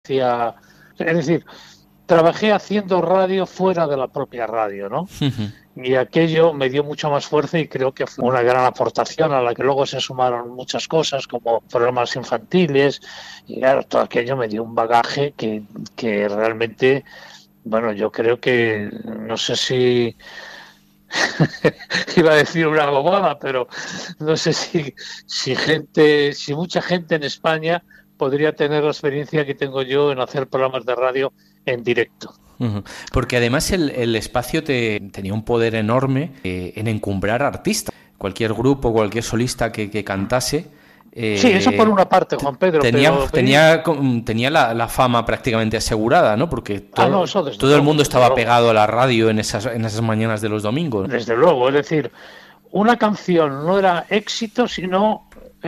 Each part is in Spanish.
Es decir, trabajé haciendo radio fuera de la propia radio, ¿no? Y aquello me dio mucha más fuerza y creo que fue una gran aportación a la que luego se sumaron muchas cosas como programas infantiles y claro, todo aquello me dio un bagaje que realmente, bueno, yo creo que, no sé si iba a decir una bobada, pero no sé si mucha gente en España podría tener la experiencia que tengo yo en hacer programas de radio en directo. Porque además el espacio tenía un poder enorme en encumbrar artistas. Cualquier grupo, cualquier solista que cantase Sí, eso por una parte, Juan Pedro, pero... tenía la fama prácticamente asegurada, ¿no? Porque no, eso todo el mundo desde estaba luego. pegado a la radio en esas mañanas de los domingos. Desde luego, es decir, una canción no era éxito si no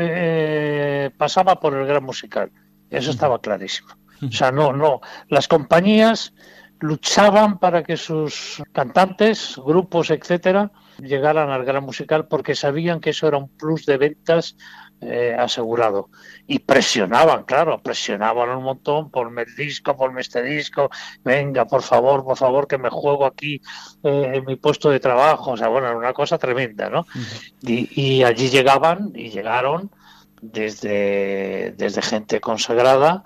pasaba por el gran musical. Eso estaba clarísimo. O sea, no. Las compañías luchaban para que sus cantantes, grupos, etcétera, llegaran al gran musical porque sabían que eso era un plus de ventas asegurado. Y presionaban un montón, ponme el disco, ponme este disco, venga, por favor, que me juego aquí en mi puesto de trabajo. O sea, bueno, era una cosa tremenda, ¿no? Y allí llegaron desde gente consagrada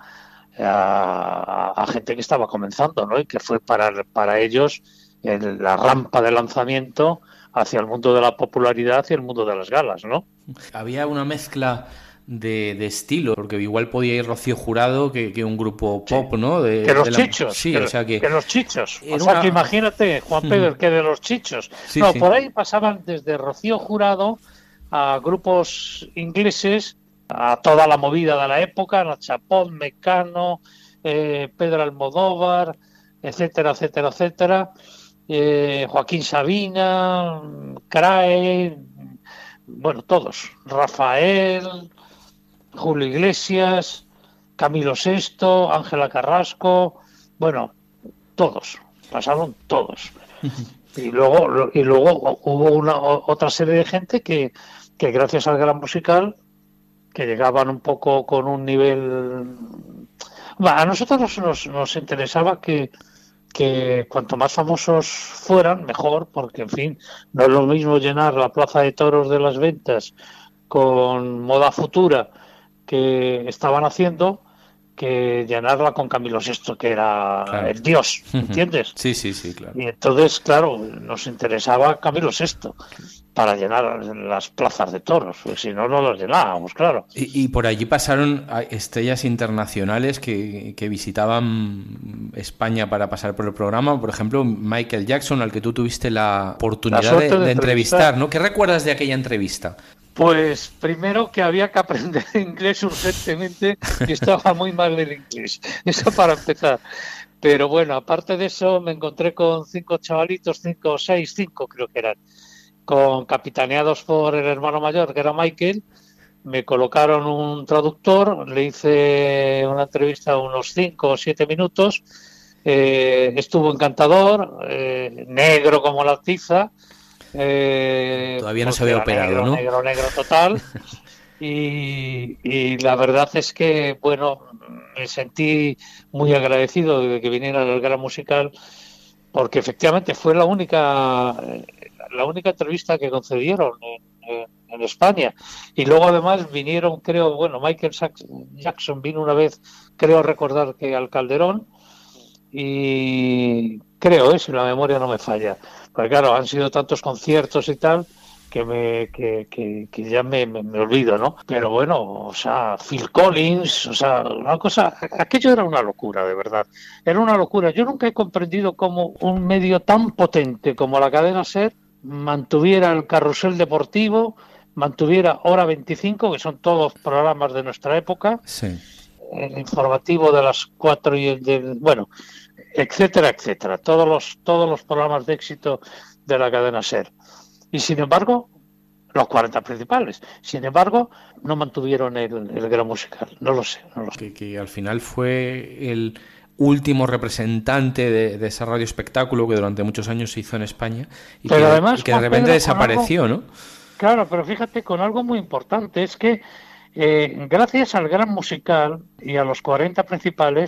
a gente que estaba comenzando, ¿no? Y que fue para ellos la rampa de lanzamiento hacia el mundo de la popularidad y el mundo de las galas, ¿no? Había una mezcla de estilo, porque igual podía ir Rocío Jurado que un grupo pop, Sí. ¿no? Que los chichos, Sí, o sea que los chichos. O sea, una... que imagínate, Juan Pedro, que de los chichos. Sí, No, sí. por ahí pasaban desde Rocío Jurado a grupos ingleses, a toda la movida de la época, Nacha Pop, Mecano, Pedro Almodóvar, etcétera. Joaquín Sabina, Crae, bueno, todos. Rafael, Julio Iglesias, Camilo Sesto, Ángela Carrasco, bueno, todos, pasaron todos. Y luego hubo otra serie de gente que gracias al gran musical, que llegaban un poco con un nivel... A nosotros nos interesaba que cuanto más famosos fueran, mejor, porque, en fin, no es lo mismo llenar la Plaza de Toros de las Ventas con Moda Futura que estaban haciendo que llenarla con Camilo Sesto, que era Claro. el dios, ¿entiendes? Sí, claro. Y entonces, claro, nos interesaba Camilo Sesto para llenar las plazas de toros, porque si no, no los llenábamos, claro. Y por allí pasaron estrellas internacionales que visitaban España para pasar por el programa. Por ejemplo, Michael Jackson, al que tú tuviste la oportunidad de entrevistar, ¿no? ¿Qué recuerdas de aquella entrevista? Pues primero que había que aprender inglés urgentemente y estaba muy mal el inglés. Eso para empezar. Pero bueno, aparte de eso, me encontré con 5 chavalitos, 5 o 6, 5 creo que eran, capitaneados por el hermano mayor, que era Michael. Me colocaron un traductor, le hice una entrevista de unos 5 o 7 minutos. Estuvo encantador, negro como la tiza. Todavía no se había operado, ¿no? Negro total. Y la verdad es que, bueno, me sentí muy agradecido de que viniera el gran musical, porque efectivamente fue la única entrevista que concedieron en España. Y luego además vinieron, creo, bueno, Michael Jackson vino una vez, creo recordar que al Calderón, y creo, si la memoria no me falla, porque claro, han sido tantos conciertos y tal que ya me olvido, ¿no? Pero bueno, o sea, Phil Collins, o sea, una cosa, aquello era una locura, de verdad, era una locura. Yo nunca he comprendido cómo un medio tan potente como la cadena SER mantuviera el carrusel deportivo, mantuviera Hora 25, que son todos programas de nuestra época, sí, el informativo de las 4 y el del, bueno, etcétera, todos los programas de éxito de la cadena SER. Y sin embargo, los 40 principales, sin embargo, no mantuvieron el gran musical. No lo sé. Que al final fue el último representante de ese radio espectáculo que durante muchos años se hizo en España y pero además, y que de repente Pedro, desapareció, ¿no? Claro, pero fíjate con algo muy importante, es que gracias al gran musical y a los 40 principales,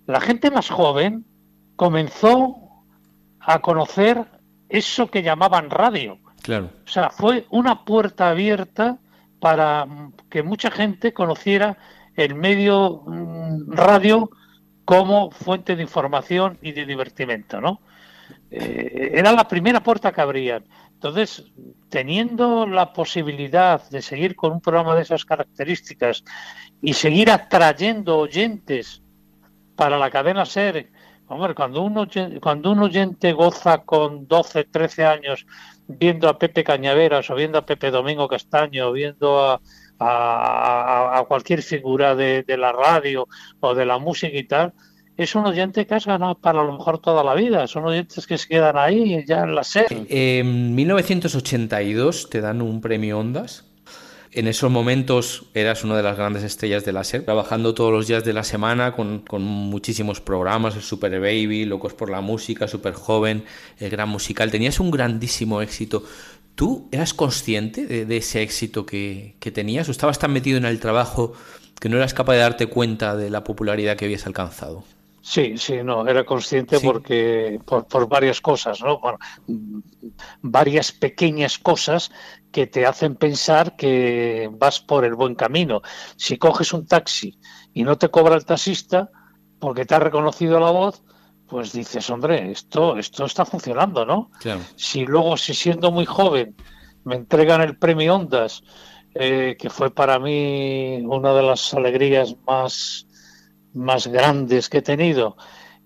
la gente más joven comenzó a conocer eso que llamaban radio. Claro. O sea, fue una puerta abierta para que mucha gente conociera el medio radio como fuente de información y de divertimento, ¿no? Era la primera puerta que abrían. Entonces, teniendo la posibilidad de seguir con un programa de esas características y seguir atrayendo oyentes para la cadena SER, hombre, cuando un oyente goza con 12, 13 años viendo a Pepe Cañaveras o viendo a Pepe Domingo Castaño, viendo a cualquier figura de la radio o de la música y tal, es un oyente que has ganado para a lo mejor toda la vida. Son oyentes que se quedan ahí ya en la SER. En 1982 te dan un premio Ondas. En esos momentos eras una de las grandes estrellas de la SER, trabajando todos los días de la semana con muchísimos programas, el Super Baby, Locos por la Música, Super Joven, el Gran Musical. Tenías un grandísimo éxito. ¿Tú eras consciente de ese éxito que tenías o estabas tan metido en el trabajo que no eras capaz de darte cuenta de la popularidad que habías alcanzado? Sí, no, era consciente porque por varias cosas, ¿no? Bueno, varias pequeñas cosas que te hacen pensar que vas por el buen camino. Si coges un taxi y no te cobra el taxista porque te ha reconocido la voz, pues dices, hombre, esto está funcionando, ¿no? Claro. Si siendo muy joven me entregan el premio Ondas, que fue para mí una de las alegrías más grandes que he tenido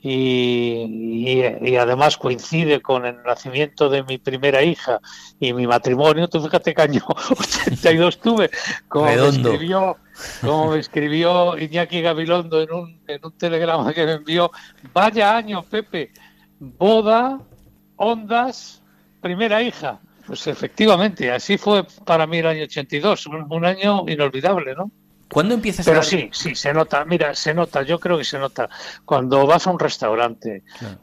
y además coincide con el nacimiento de mi primera hija y mi matrimonio. Tú fíjate qué año 82 tuve, como me escribió Iñaki Gabilondo en un telegrama que me envió: vaya año, Pepe, boda, Ondas, primera hija. Pues efectivamente, así fue para mí el año 82, un año inolvidable, ¿no? ¿Cuándo empiezas Pero sí, se nota, mira, yo creo que se nota. Cuando vas a un restaurante, claro.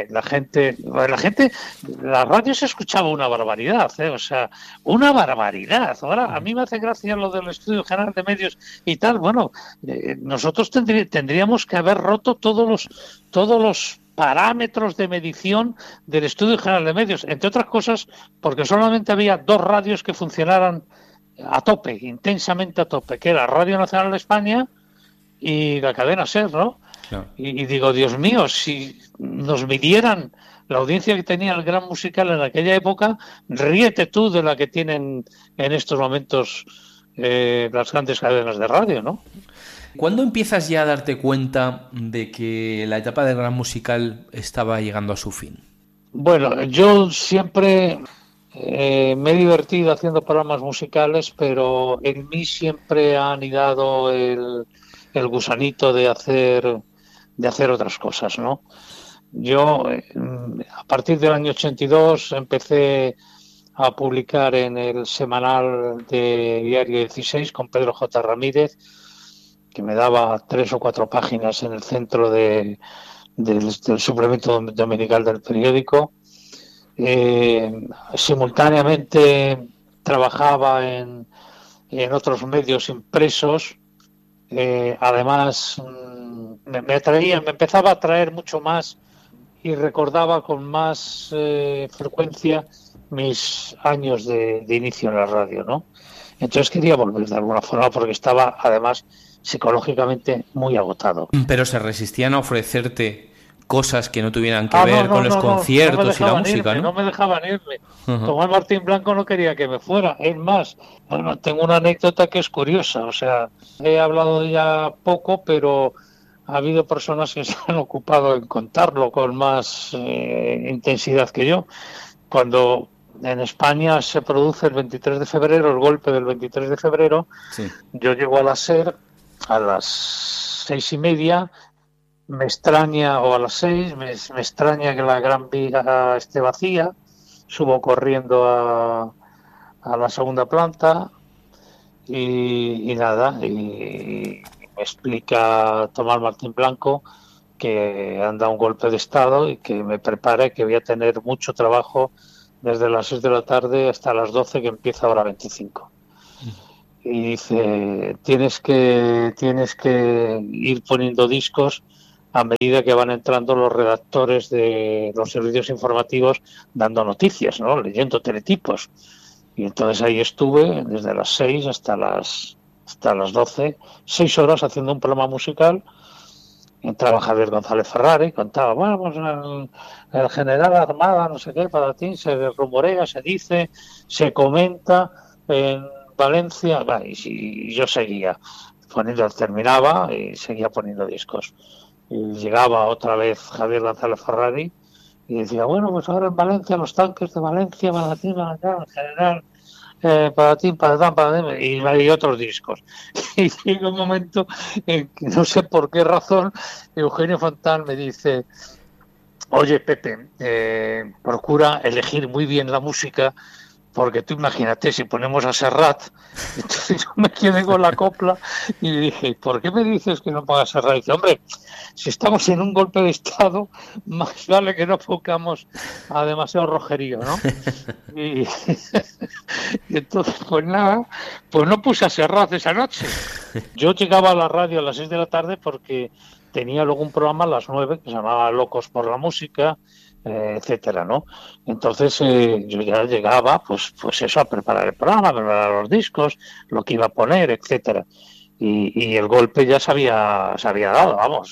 La radio se escuchaba una barbaridad, o sea, una barbaridad. Ahora, a mí me hace gracia lo del Estudio General de Medios y tal. Bueno, nosotros tendríamos que haber roto todos los parámetros de medición del Estudio General de Medios, entre otras cosas, porque solamente había 2 radios que funcionaran a tope, intensamente a tope, que era Radio Nacional de España y la cadena SER, ¿no? Claro. Y digo, Dios mío, si nos midieran la audiencia que tenía el Gran Musical en aquella época, ríete tú de la que tienen en estos momentos las grandes cadenas de radio, ¿no? ¿Cuándo empiezas ya a darte cuenta de que la etapa del Gran Musical estaba llegando a su fin? Bueno, yo siempre me he divertido haciendo programas musicales, pero en mí siempre ha anidado el gusanito de hacer otras cosas, ¿no? Yo, a partir del año 82, empecé a publicar en el semanal de Diario 16 con Pedro J. Ramírez, que me daba 3 o 4 páginas en el centro del suplemento dominical del periódico. Simultáneamente trabajaba en otros medios impresos. Además, me empezaba a atraer mucho más y recordaba con más frecuencia mis años de inicio en la radio, ¿no? Entonces quería volver de alguna forma porque estaba, además, psicológicamente muy agotado. Pero se resistían a ofrecerte cosas que no tuvieran que ver con los conciertos y la música, ¿no? No me dejaban irme. Tomás Martín Blanco no quería que me fuera. Es más, bueno, tengo una anécdota que es curiosa. O sea, he hablado de ella poco, pero ha habido personas que se han ocupado en contarlo con más intensidad que yo. Cuando en España se produce el 23 de febrero, el golpe del 23 de febrero, sí. Yo llego a la SER a las 6:30. Me extraña, o a las 6, me extraña que la Gran Vía esté vacía. Subo corriendo a la segunda planta y nada, y me explica Tomás Martín Blanco que han dado un golpe de estado y que me prepare, que voy a tener mucho trabajo desde las 6 de la tarde hasta las 12, que empieza hora 25. Y dice, tienes que ir poniendo discos a medida que van entrando los redactores de los servicios informativos dando noticias, ¿no? Leyendo teletipos. Y entonces ahí estuve desde las 6 hasta las 12, 6 horas haciendo un programa musical. Entraba Javier González Ferrari, contaba, bueno, pues el general Armada, no sé qué, Patatín, se rumorea, se dice, se comenta en Valencia, y yo seguía terminaba y seguía poniendo discos. Y llegaba otra vez Javier González Ferrari y decía, bueno, pues ahora en Valencia, los tanques de Valencia, Patatín, en general, Patatín, Patatán, y otros discos. Y llega un momento en que no sé por qué razón Eugenio Fontán me dice, oye Pepe, procura elegir muy bien la música, porque tú imagínate si ponemos a Serrat. Entonces yo me quedé con la copla y dije, ¿por qué me dices que no ponga Serrat? Y dice, hombre, si estamos en un golpe de estado, más vale que no pongamos a demasiado rojerío, ¿no? Y entonces, pues nada, pues no puse a Serrat esa noche. Yo llegaba a la radio a las 6 de la tarde porque tenía luego un programa a las 9 que se llamaba Locos por la Música, etcétera, ¿no? Entonces yo ya llegaba, pues eso, a preparar el programa, a preparar los discos, lo que iba a poner, etcétera. Y el golpe ya se había dado, vamos.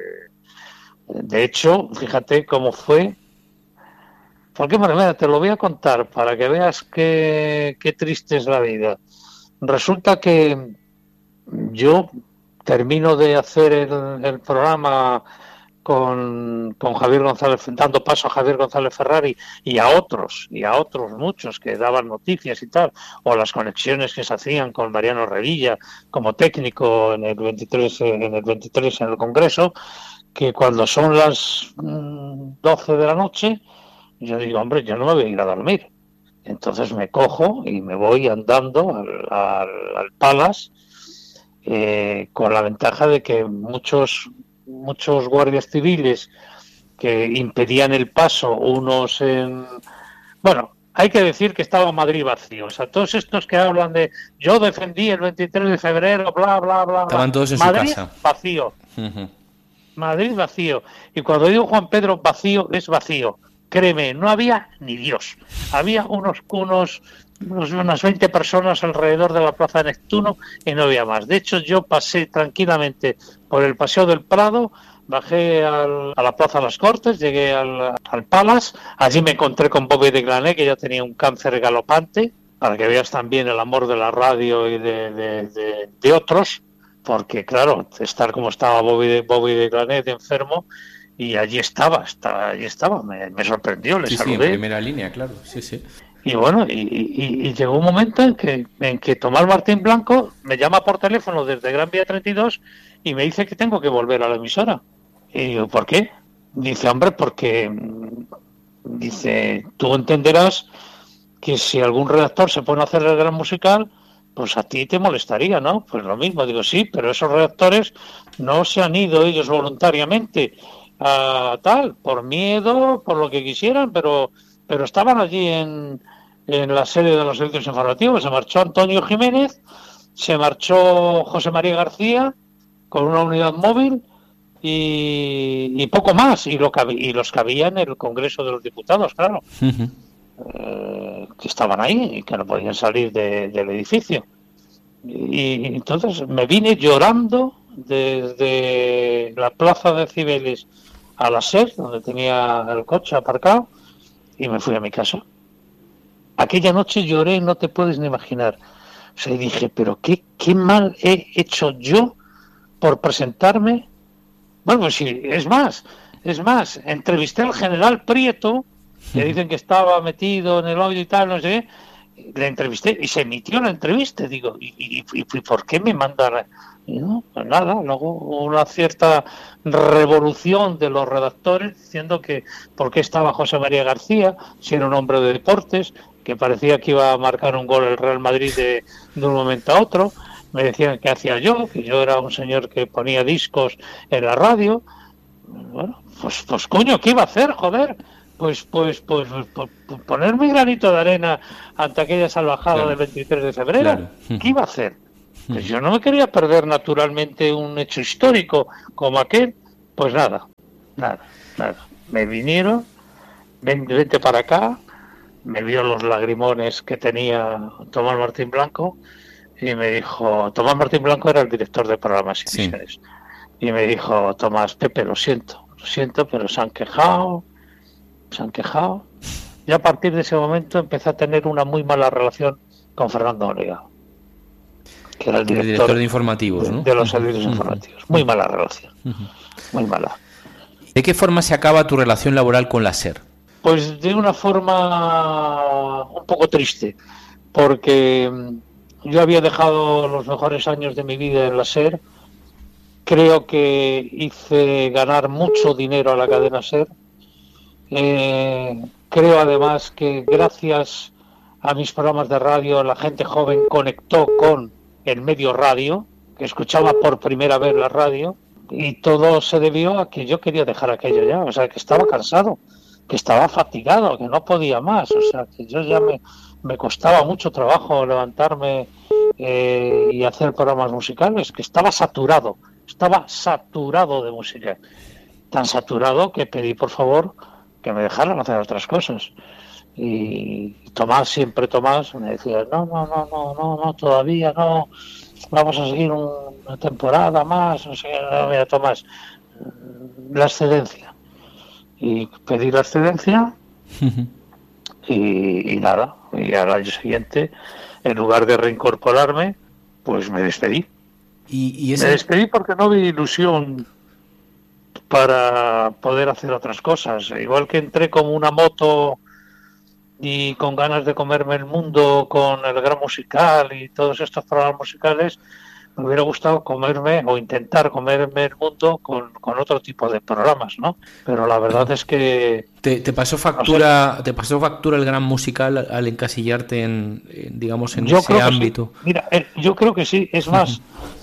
De hecho, fíjate cómo fue. Porque, bueno, mira, te lo voy a contar para que veas qué triste es la vida. Resulta que yo termino de hacer el programa con Javier González, dando paso a Javier González Ferrari y a otros muchos que daban noticias y tal, o las conexiones que se hacían con Mariano Revilla como técnico en el 23 en el Congreso, que cuando son las 12 de la noche, yo digo, hombre, yo no me voy a ir a dormir. Entonces me cojo y me voy andando al Palace, con la ventaja de que muchos guardias civiles que impedían el paso, unos en... Bueno, hay que decir que estaba Madrid vacío. O sea, todos estos que hablan de yo defendí el 23 de febrero, bla, bla, bla, estaban todos en Madrid su casa. Vacío. Madrid vacío. Y cuando digo Juan Pedro vacío, es vacío. Créeme, no había ni Dios. Había unas 20 personas alrededor de la Plaza de Neptuno y no había más. De hecho, yo pasé tranquilamente por el Paseo del Prado, bajé a la Plaza de las Cortes, llegué al Palace. Allí me encontré con Bobby de Glané, que ya tenía un cáncer galopante, para que veas también el amor de la radio y de otros, porque claro, estar como estaba Bobby de Glané de enfermo, y allí estaba, me sorprendió, le saludé. Sí, en primera línea, claro, sí. Y bueno, y llegó un momento en que Tomás Martín Blanco me llama por teléfono desde Gran Vía 32 y me dice que tengo que volver a la emisora. Y digo, ¿por qué? Dice, hombre, porque, dice, tú entenderás que si algún redactor se pone a hacer el gran musical, pues a ti te molestaría, ¿no? Pues lo mismo, digo, sí, pero esos redactores no se han ido ellos voluntariamente a tal, por miedo, por lo que quisieran, pero estaban allí en la sede de los servicios informativos. Se marchó Antonio Jiménez, se marchó José María García con una unidad móvil y poco más, y los que había en el Congreso de los Diputados, claro, que estaban ahí y que no podían salir del edificio. Y entonces me vine llorando desde la Plaza de Cibeles a la SER, donde tenía el coche aparcado, y me fui a mi casa. Aquella noche lloré, no te puedes ni imaginar. O sea, y dije, pero qué mal he hecho yo por presentarme. Bueno, pues sí, es más, entrevisté al general Prieto, que dicen que estaba metido en el audio y tal, no sé qué, le entrevisté y se emitió la entrevista. Digo, ¿y por qué me mandan? Y no, pues nada, luego una cierta revolución de los redactores diciendo que por qué estaba José María García, si era un hombre de deportes, que parecía que iba a marcar un gol el Real Madrid de un momento a otro. Me decían que hacía yo, que yo era un señor que ponía discos en la radio. Bueno, pues coño, ¿qué iba a hacer, joder? Pues poner mi granito de arena ante aquella salvajada del 23 de febrero. Claro. ¿Qué iba a hacer? Pues yo no me quería perder naturalmente un hecho histórico como aquel, Pues nada. Me vinieron, vente para acá, me vio los lagrimones que tenía Tomás Martín Blanco y me dijo, Tomás Martín Blanco era el director de programas y emisiones, y me dijo, Tomás, Pepe, lo siento, pero se han quejado, y a partir de ese momento empecé a tener una muy mala relación con Fernando Onega, que era el director de informativos, ¿no? de los servicios informativos. Muy mala relación, muy mala. ¿De qué forma se acaba tu relación laboral con la SER? Pues de una forma un poco triste, porque yo había dejado los mejores años de mi vida en la SER. Creo que hice ganar mucho dinero a la cadena SER. Creo además que gracias a mis programas de radio la gente joven conectó con el medio radio, que escuchaba por primera vez la radio, y todo se debió a que yo quería dejar aquello ya, o sea, que estaba cansado, que estaba fatigado, que no podía más, o sea, que yo ya me costaba mucho trabajo levantarme y hacer programas musicales, que estaba saturado de música, tan saturado que pedí por favor que me dejaran hacer otras cosas. Y Tomás me decía, no, todavía no, vamos a seguir una temporada más, no sé, no, mira, Tomás, la excedencia. Y pedí la excedencia y nada, y al año siguiente, en lugar de reincorporarme, pues me despedí. Me despedí porque no vi ilusión para poder hacer otras cosas. Igual que entré como una moto y con ganas de comerme el mundo con el Gran Musical y todos estos programas musicales, me hubiera gustado comerme o intentar comerme el mundo con otro tipo de programas, ¿no? Pero la verdad es que... ¿Te pasó factura, no sé, ¿te pasó factura el Gran Musical al encasillarte en ese ámbito? Sí. Mira, yo creo que sí. Es más,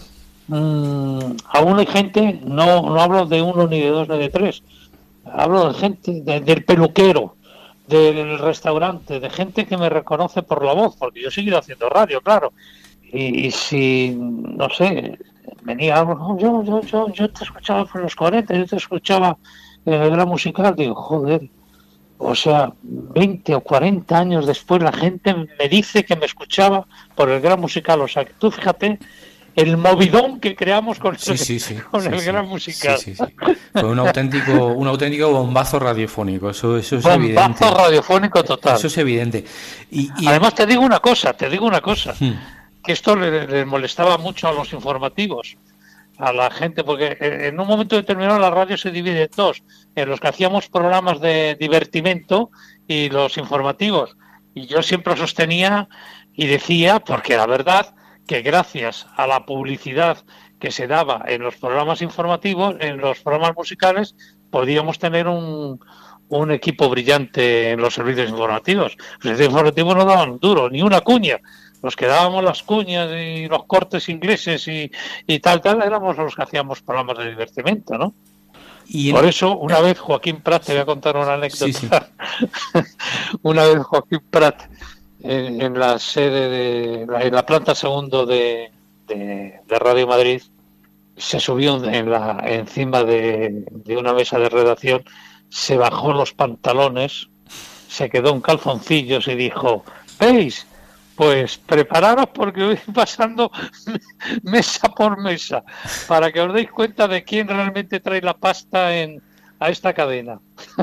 aún hay gente, no hablo de uno, ni de dos, ni de tres, hablo de gente, del peluquero, del restaurante, de gente que me reconoce por la voz, porque yo he seguido haciendo radio, claro. Y si, no sé, venía algo, yo te escuchaba por los 40, yo te escuchaba en el Gran Musical, digo, joder, o sea, 20 o 40 años después la gente me dice que me escuchaba por el Gran Musical, o sea, que tú fíjate el movidón que creamos con el Gran Musical. Sí. Fue un auténtico bombazo radiofónico, eso es bombazo evidente. Bombazo radiofónico total. Eso es evidente. Y además te digo una cosa, que esto le molestaba mucho a los informativos, a la gente, porque en un momento determinado la radio se divide en dos, en los que hacíamos programas de divertimento y los informativos. Y yo siempre sostenía y decía, porque la verdad, que gracias a la publicidad que se daba en los programas informativos, en los programas musicales, podíamos tener un equipo brillante en los servicios informativos. Los servicios informativos no daban duro, ni una cuña. Los que dábamos las cuñas y los cortes ingleses y tal, éramos los que hacíamos programas de divertimento, ¿no? Por eso, una vez Joaquín Prat, te voy a contar una anécdota. Una vez Joaquín Prat, en la sede en la planta segundo de Radio Madrid, se subió encima de una mesa de redacción, se bajó los pantalones, se quedó en calzoncillos y dijo, ¿veis? Pues prepararos porque voy pasando mesa por mesa para que os deis cuenta de quién realmente trae la pasta a esta cadena.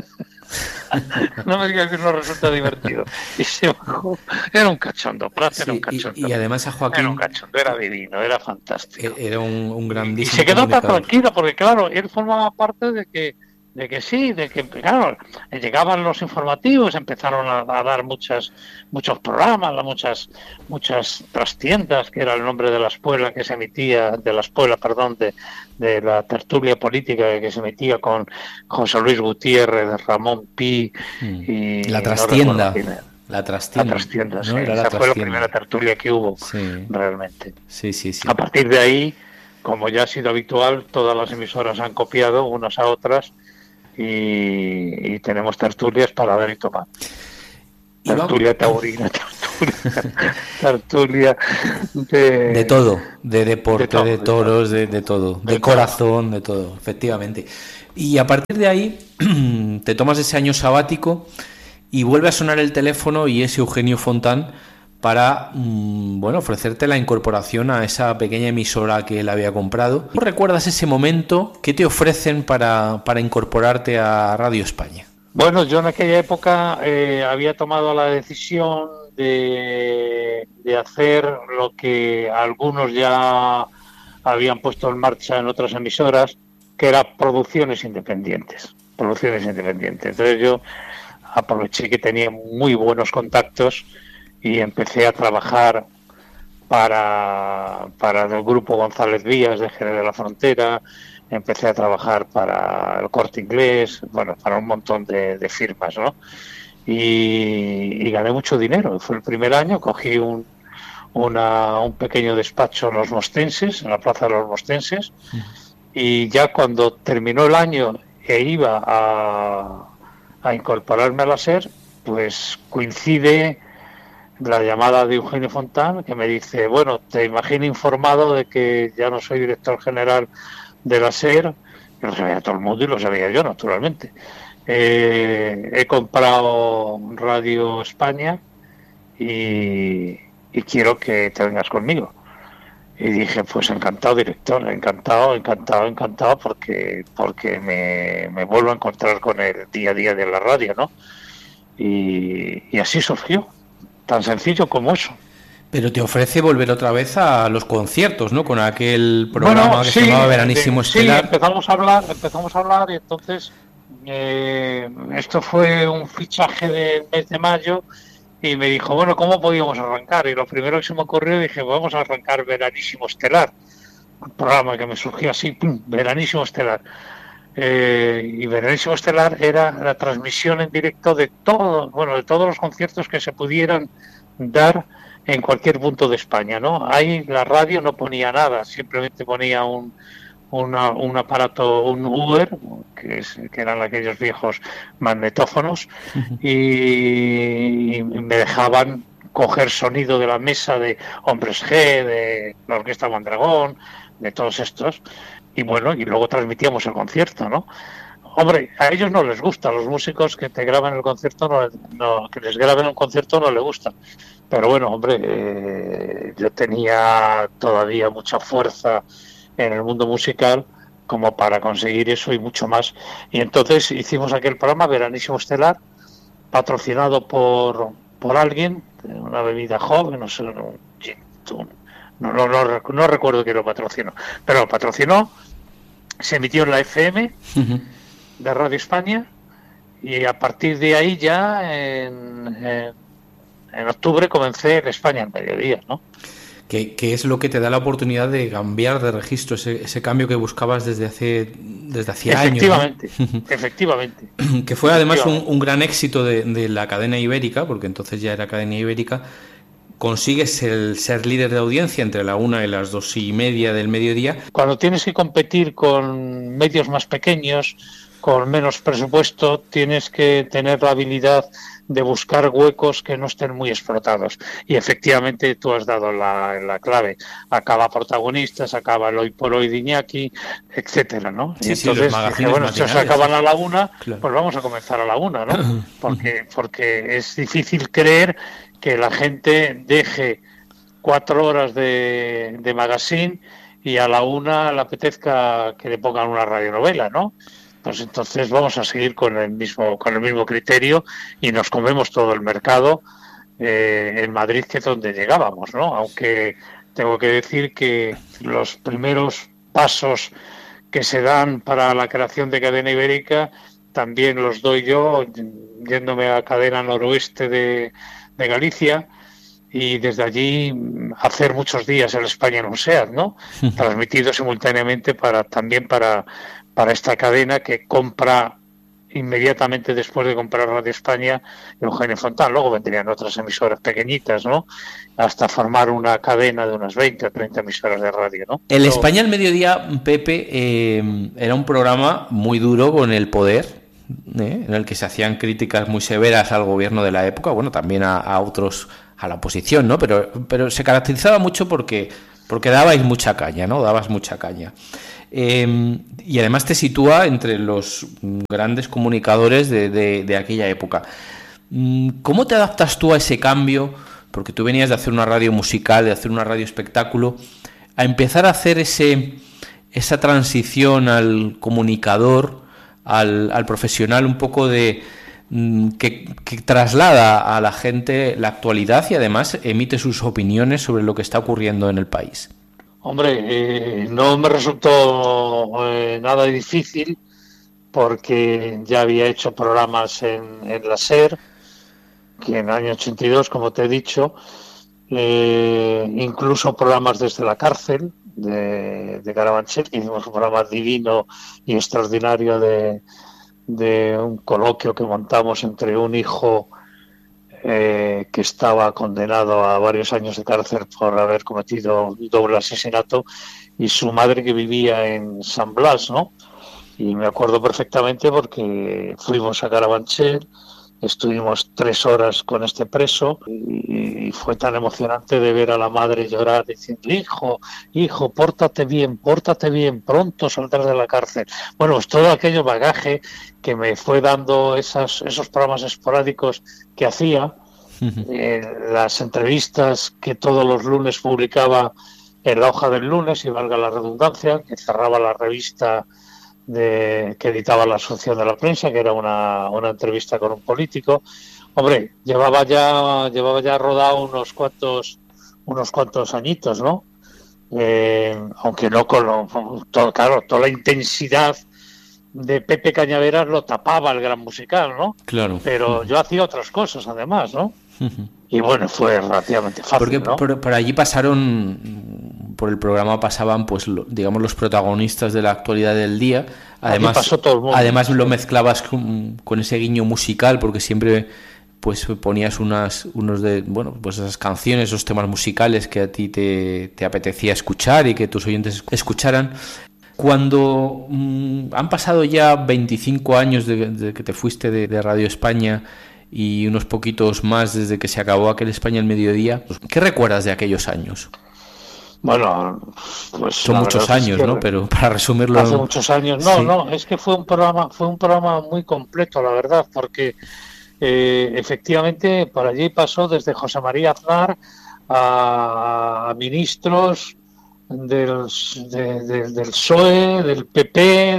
No me digas que no resulta divertido. Y se bajó. Era un cachondo, Prat era un cachondo. Y además a Joaquín... Era un cachondo, era divino, era fantástico. Era un grandísimo... Y se quedó tan tranquilo porque, claro, él formaba parte de que claro, llegaban los informativos, empezaron a dar muchos programas, muchas trastiendas, que era el nombre de la escuela que se emitía, de la tertulia política que se emitía con José Luis Gutiérrez, Ramón Pi y la trastienda. La trastienda, ¿no? Esa fue la primera tertulia que hubo, realmente. Sí. A partir de ahí, como ya ha sido habitual, todas las emisoras han copiado unas a otras y tenemos tertulias para dar y tomar. Tertulia taurina, tertulia de todo, de deporte, de toros, de todo, de corazón, de todo, efectivamente. Y a partir de ahí te tomas ese año sabático y vuelve a sonar el teléfono y es Eugenio Fontán para ofrecerte la incorporación a esa pequeña emisora que él había comprado. ¿Tú recuerdas ese momento? ¿Qué te ofrecen para incorporarte a Radio España? Bueno, yo en aquella época había tomado la decisión de hacer lo que algunos ya habían puesto en marcha en otras emisoras, que era producciones independientes. Entonces yo aproveché que tenía muy buenos contactos y empecé a trabajar para el grupo González Vías de Jerez de la Frontera, empecé a trabajar para el Corte Inglés, para un montón de firmas, ¿no? Y gané mucho dinero. Fue el primer año, cogí un pequeño despacho en Los Mostenses, en la Plaza de los Mostenses, y ya cuando terminó el año e iba a incorporarme a la SER, pues coincide la llamada de Eugenio Fontán, que me dice, bueno, te imagino informado de que ya no soy director general de la SER. Lo sabía todo el mundo y lo sabía yo, naturalmente. He comprado Radio España y quiero que te vengas conmigo. Y dije, pues encantado, director, encantado, porque me vuelvo a encontrar con el día a día de la radio, ¿no? Y así surgió, tan sencillo como eso. Pero te ofrece volver otra vez a los conciertos, ¿no? Con aquel programa que se llamaba Veranísimo Estelar. Sí, empezamos a hablar y entonces esto fue un fichaje del mes de mayo y me dijo, bueno, ¿cómo podíamos arrancar? Y lo primero que se me ocurrió, dije, vamos a arrancar Veranísimo Estelar, un programa que me surgió así, ¡pum!, Veranísimo Estelar. Y Veranísimo Estelar era la transmisión en directo de todos los conciertos que se pudieran dar en cualquier punto de España, ¿no? Ahí la radio no ponía nada, simplemente ponía un aparato, un Uber, que eran aquellos viejos magnetófonos, y me dejaban coger sonido de la mesa de Hombres G, de la Orquesta Mondragón, de todos estos, y luego transmitíamos el concierto, ¿no? Hombre, a ellos no les gusta, a los músicos que te graban el concierto, que les graben un concierto no les gusta. Pero bueno, hombre, yo tenía todavía mucha fuerza en el mundo musical como para conseguir eso y mucho más. Y entonces hicimos aquel programa, Veranísimo Estelar, patrocinado por alguien, una bebida joven, no sé, no recuerdo quién lo patrocinó, pero lo patrocinó, se emitió en la FM de Radio España y a partir de ahí ya en octubre comencé en España al mediodía, ¿no? Que es lo que te da la oportunidad de cambiar de registro, ese cambio que buscabas desde hacía años, ¿no? Efectivamente. Que fue además un gran éxito de la cadena ibérica, porque entonces ya era cadena ibérica. Consigues el ser líder de audiencia entre la 1 y las 2:30 del mediodía. Cuando tienes que competir con medios más pequeños, con menos presupuesto, tienes que tener la habilidad de buscar huecos que no estén muy explotados. Y efectivamente tú has dado la clave. Acaba Protagonistas, acaba el Hoy por Hoy de Iñaki, etcétera, ¿no? Sí, y entonces los dije, bueno, si se acaban a la 1, claro, pues vamos a comenzar a la 1, ¿no? Porque es difícil creer que la gente deje 4 horas de magazine y a la 1 le apetezca que le pongan una radionovela, ¿no? Pues entonces vamos a seguir con el mismo criterio y nos comemos todo el mercado en Madrid, que es donde llegábamos, ¿no? Aunque tengo que decir que los primeros pasos que se dan para la creación de Cadena Ibérica también los doy yo, yéndome a Cadena Noroeste de Galicia, y desde allí hacer muchos días el España en un SEAT, ¿no? Transmitido simultáneamente para esta cadena que compra inmediatamente después de comprar Radio España Eugenio Fontán. Luego vendrían otras emisoras pequeñitas, ¿no? Hasta formar una cadena de unas 20 o 30 emisoras de radio, ¿no? El España al mediodía, Pepe, era un programa muy duro con el poder, en el que se hacían críticas muy severas al gobierno de la época, bueno, también a otros a la oposición, ¿no? Pero se caracterizaba mucho porque dabais mucha caña, ¿no? Dabas mucha caña. Y además te sitúa entre los grandes comunicadores de aquella época. ¿Cómo te adaptas tú a ese cambio? Porque tú venías de hacer una radio musical, de hacer una radio espectáculo, a empezar a hacer esa transición al comunicador, al profesional, un poco de que traslada a la gente la actualidad y además emite sus opiniones sobre lo que está ocurriendo en el país. Hombre, no me resultó nada difícil porque ya había hecho programas en la SER, que en el año 82, como te he dicho, incluso programas desde la cárcel de Carabanchel, que hicimos un programa divino y extraordinario de un coloquio que montamos entre un hijo que estaba condenado a varios años de cárcel por haber cometido un doble asesinato y su madre que vivía en San Blas, ¿no? Y me acuerdo perfectamente porque fuimos a Carabanchel, estuvimos 3 horas con este preso y fue tan emocionante de ver a la madre llorar diciendo: hijo, pórtate bien, pronto saldrás de la cárcel. Bueno, pues todo aquello bagaje que me fue dando esos programas esporádicos que hacía, las entrevistas que todos los lunes publicaba en la hoja del lunes, y valga la redundancia, que cerraba la revista que editaba la Asociación de la Prensa, que era una entrevista con un político. Hombre, llevaba ya rodado unos cuantos añitos, ¿no? Aunque no toda la intensidad de Pepe Cañaveras lo tapaba el Gran Musical, ¿no? Claro. Pero yo hacía otras cosas además, ¿no? Y bueno, fue relativamente fácil. Porque ¿no? por allí por el programa pasaban, pues, digamos, los protagonistas de la actualidad del día. Además, pasó todo el mundo. Además lo mezclabas con ese guiño musical, porque siempre pues ponías pues esas canciones, esos temas musicales que a ti te apetecía escuchar y que tus oyentes escucharan. Cuando han pasado ya 25 años de que te fuiste de Radio España y unos poquitos más desde que se acabó aquel España al mediodía, ¿qué recuerdas de aquellos años? Bueno, pues son muchos años, ¿no? Pero para resumirlo, hace muchos años. No, es que fue un programa muy completo, la verdad, porque efectivamente por allí pasó desde José María Aznar a ministros del PSOE, del PP,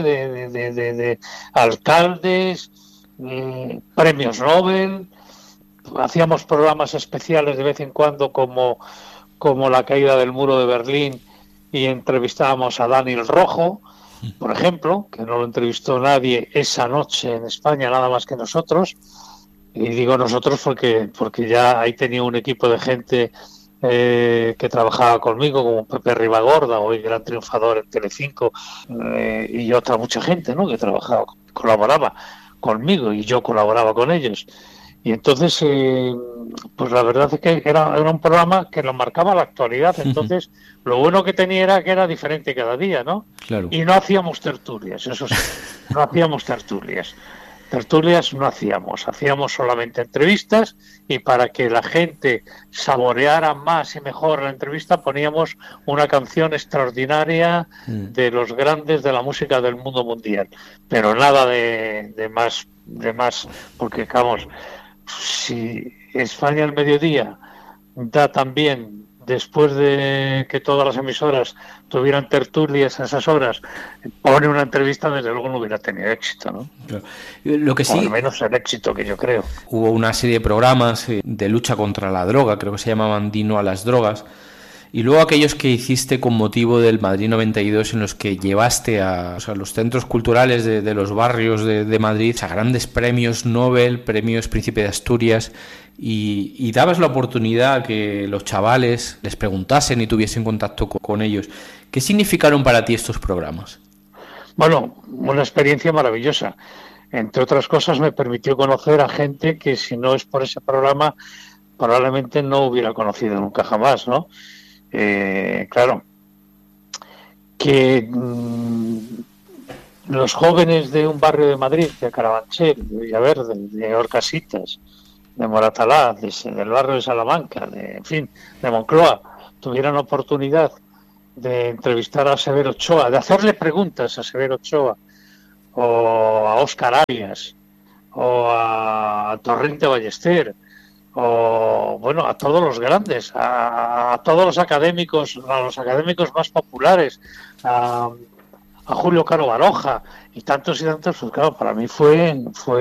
de alcaldes, premios Nobel. Hacíamos programas especiales de vez en cuando como la caída del muro de Berlín, y entrevistábamos a Daniel Rojo, por ejemplo, que no lo entrevistó nadie esa noche en España, nada más que nosotros. Y digo nosotros porque ya ahí tenía un equipo de gente que trabajaba conmigo, como Pepe Ribagorda, hoy gran triunfador en Telecinco, y otra mucha gente, ¿no?, que colaboraba conmigo y yo colaboraba con ellos. Y entonces, pues la verdad es que era un programa que lo marcaba la actualidad. Entonces, lo bueno que tenía era que era diferente cada día, ¿no? Claro. Y no hacíamos tertulias, eso sí, no hacíamos tertulias. Tertulias no hacíamos solamente entrevistas, y para que la gente saboreara más y mejor la entrevista poníamos una canción extraordinaria de los grandes de la música del mundo mundial. Pero nada de más, porque vamos, si España al mediodía da también, después de que todas las emisoras tuvieran tertulias a esas horas, pone una entrevista, desde luego no hubiera tenido éxito, ¿no? Claro. Lo que sí, o al menos el éxito que yo creo. Hubo una serie de programas de lucha contra la droga, creo que se llamaban Dino a las drogas, y luego aquellos que hiciste con motivo del Madrid 92, en los que llevaste a los centros culturales de los barrios de Madrid a grandes premios Nobel, premios Príncipe de Asturias, y dabas la oportunidad a que los chavales les preguntasen y tuviesen contacto con ellos. ¿Qué significaron para ti estos programas? Bueno, una experiencia maravillosa. Entre otras cosas, me permitió conocer a gente que, si no es por ese programa, probablemente no hubiera conocido nunca jamás, ¿no? Claro, que los jóvenes de un barrio de Madrid, de Carabanchel, de Villaverde, de Orcasitas, de Moratalá, del barrio de Salamanca, en fin, de Moncloa, tuvieran oportunidad de entrevistar a Severo Ochoa, de hacerle preguntas a Severo Ochoa, o a Óscar Arias, o a Torrente Ballester, o bueno, a todos los grandes, a todos los académicos más populares, a Julio Caro Baroja y tantos, pues claro, para mí fue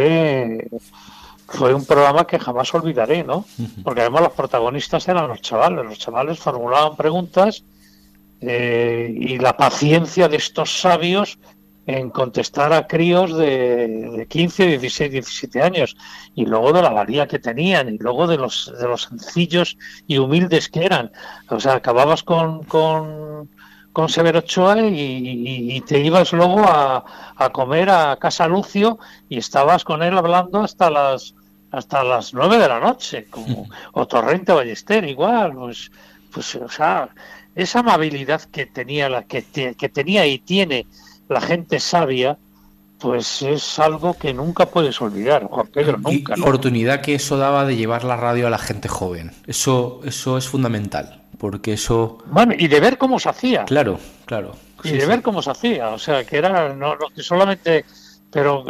un programa que jamás olvidaré, ¿no? Porque además los protagonistas eran los chavales formulaban preguntas, y la paciencia de estos sabios en contestar a críos de 15, 16, 17 años, y luego de la valía que tenían, y luego de los sencillos y humildes que eran. O sea, acababas con Severo Ochoa y te ibas luego a comer a Casa Lucio y estabas con él hablando hasta las 9 de la noche, o Torrente Ballester igual, pues o sea, esa amabilidad que tenía que tenía y tiene la gente sabia, pues es algo que nunca puedes olvidar, Juan Pedro, nunca. Y la oportunidad que eso daba de llevar la radio a la gente joven, eso es fundamental, porque eso... Bueno, y de ver cómo se hacía. Claro. Y sí, de ver cómo se hacía, o sea, que era no que solamente, pero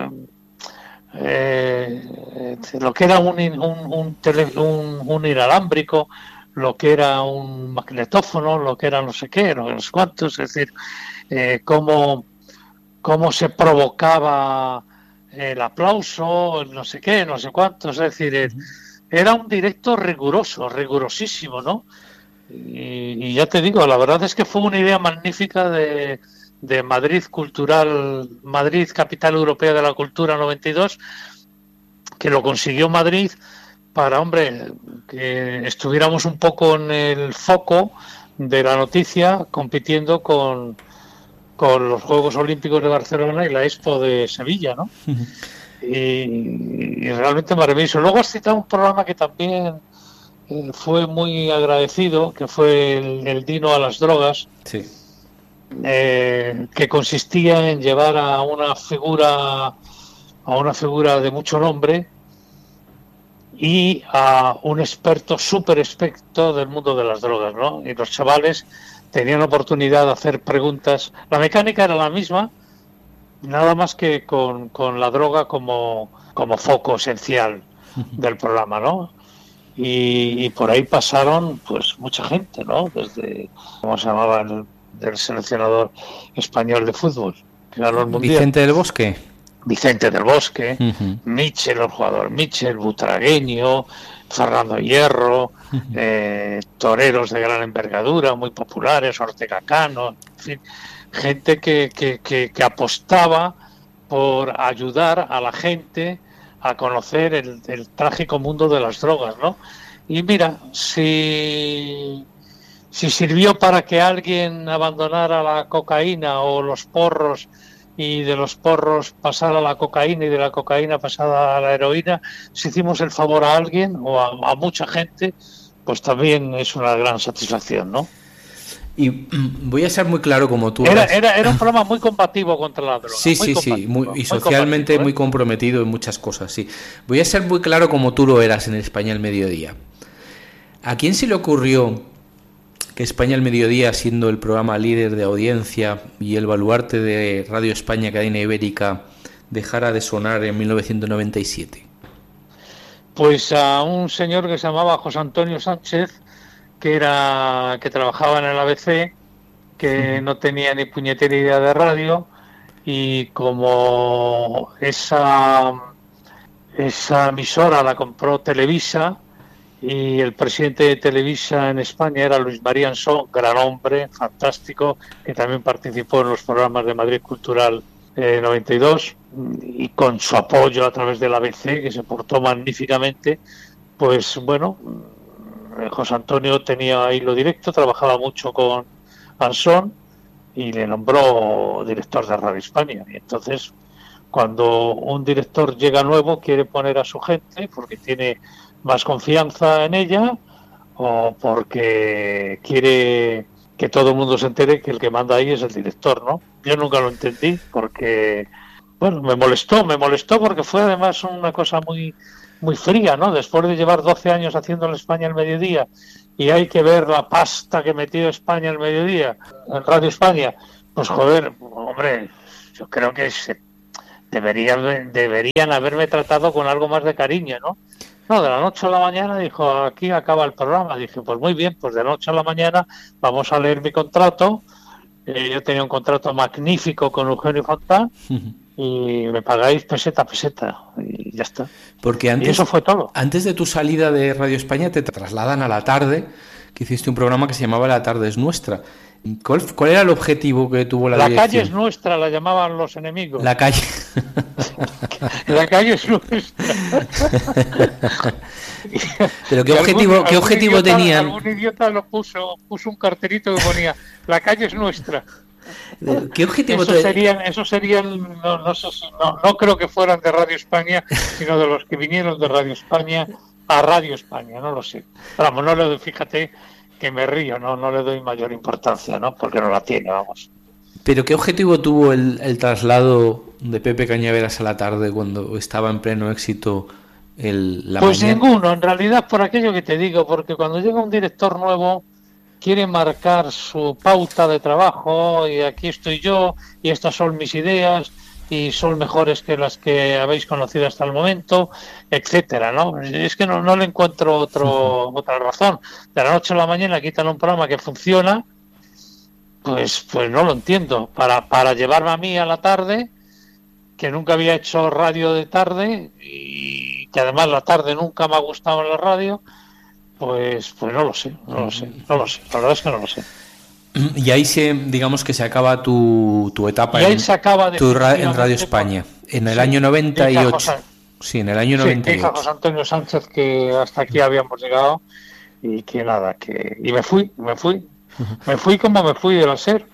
lo que era un inalámbrico, lo que era un magnetófono, lo que era no sé qué, no sé cuántos, es decir, cómo se provocaba el aplauso, no sé qué, no sé cuántos, es decir, era un directo rigurosísimo, ¿no? Y ya te digo, la verdad es que fue una idea magnífica de Madrid Cultural, Madrid Capital Europea de la Cultura 92, que lo consiguió Madrid para, hombre, que estuviéramos un poco en el foco de la noticia, compitiendo con los Juegos Olímpicos de Barcelona y la Expo de Sevilla, ¿no? Y realmente maravilloso. Luego has citado un programa que también fue muy agradecido, que fue el Dino a las drogas, sí. Que consistía en llevar a una figura de mucho nombre y a un súper experto del mundo de las drogas, ¿no? Y los chavales tenían oportunidad de hacer preguntas. La mecánica era la misma, nada más que con la droga como foco esencial del programa, ¿no? Y por ahí pasaron pues mucha gente, ¿no? Desde, ¿cómo se llamaba el seleccionador español de fútbol? Que ganó el Mundial. Vicente del Bosque, Michel, el jugador Michel, Butragueño, Fernando Hierro, toreros de gran envergadura, muy populares, Ortega Cano, en fin, gente que apostaba por ayudar a la gente a conocer el trágico mundo de las drogas, ¿no? Y mira, si sirvió para que alguien abandonara la cocaína o los porros, y de los porros pasar a la cocaína y de la cocaína pasar a la heroína, si hicimos el favor a alguien o a mucha gente, pues también es una gran satisfacción, ¿no? Y voy a ser muy claro como tú era un programa muy combativo contra la droga. Sí, y socialmente muy comprometido en muchas cosas, sí. Voy a ser muy claro como tú lo eras en España al Mediodía. ¿A quién se le ocurrió que España al Mediodía, siendo el programa líder de audiencia y el baluarte de Radio España, cadena ibérica, dejara de sonar en 1997? Pues a un señor que se llamaba José Antonio Sánchez, que trabajaba en el ABC, que no tenía ni puñetera idea de radio, y como esa emisora la compró Televisa, y el presidente de Televisa en España era Luis María Ansó, gran hombre, fantástico, que también participó en los programas de Madrid Cultural 92, y con su apoyo a través del ABC, que se portó magníficamente, pues bueno, José Antonio tenía hilo directo, trabajaba mucho con Ansón y le nombró director de Radio España. Y entonces, cuando un director llega nuevo, quiere poner a su gente porque tiene más confianza en ella o porque quiere que todo el mundo se entere que el que manda ahí es el director, ¿no? Yo nunca lo entendí porque, bueno, me molestó porque fue además una cosa muy muy fría, ¿no? Después de llevar 12 años haciendo en España al mediodía, y hay que ver la pasta que metió España al mediodía en Radio España, pues joder, hombre, yo creo que deberían haberme tratado con algo más de cariño, ¿no? No, de la noche a la mañana dijo, aquí acaba el programa. Dije, pues muy bien, pues de la noche a la mañana vamos a leer mi contrato. Yo tenía un contrato magnífico con Eugenio Fontán y me pagáis peseta a peseta y ya está. Porque antes, y eso fue todo. Antes de tu salida de Radio España te trasladan a La Tarde, que hiciste un programa que se llamaba La Tarde es Nuestra. ¿Cuál era el objetivo que tuvo la dirección? La calle es nuestra, la llamaban los enemigos. La calle. La calle es nuestra. Pero ¿qué objetivo tenían? Algún idiota lo puso un cartelito que ponía la calle es nuestra. ¿Qué objetivo Esos serían no creo que fueran de Radio España, sino de los que vinieron de Radio España a Radio España, no lo sé. Vamos, no le doy, fíjate que me río, no le doy mayor importancia, ¿no? Porque no la tiene, vamos. ¿Pero qué objetivo tuvo el traslado de Pepe Cañaveras a La Tarde cuando estaba en pleno éxito la Pues mañana? Ninguno, en realidad por aquello que te digo, porque cuando llega un director nuevo quiere marcar su pauta de trabajo y aquí estoy yo y estas son mis ideas y son mejores que las que habéis conocido hasta el momento, etcétera, ¿no? Es que no le encuentro otra razón. De la noche a la mañana quitan un programa que funciona, pues no lo entiendo. Para llevarme a mí a La Tarde, que nunca había hecho radio de tarde y que además la tarde nunca me ha gustado en la radio, pues no lo sé. La verdad es que no lo sé. Y ahí digamos que se acaba tu etapa en Radio España. En el año 98. Sí, en el año 98. Dijo José Antonio Sánchez que hasta aquí habíamos llegado y que nada, y me fui. Me fui como me fui de la SER.